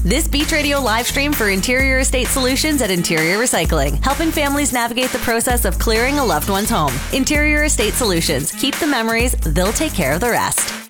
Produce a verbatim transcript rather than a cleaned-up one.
This Beach Radio live stream for Interior Estate Solutions at Interior Recycling, helping families navigate the process of clearing a loved one's home. Interior Estate Solutions. Keep the memories, they'll take care of the rest.